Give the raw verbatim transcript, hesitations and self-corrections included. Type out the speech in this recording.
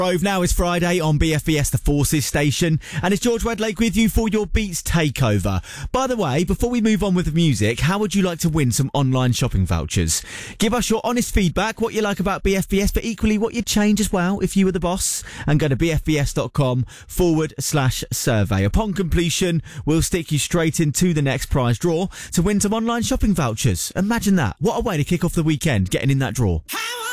Grove. Now is Friday on B F B S The Forces station, and it's George Wedlake with you for your Beats Takeover. By the way, before we move on with the music, how would you like to win some online shopping vouchers? Give us your honest feedback, what you like about B F B S, but equally what you'd change as well if you were the boss, and go to bfbs.com forward slash survey. Upon completion, we'll stick you straight into the next prize draw to win some online shopping vouchers. Imagine that. What a way to kick off the weekend, getting in that draw. How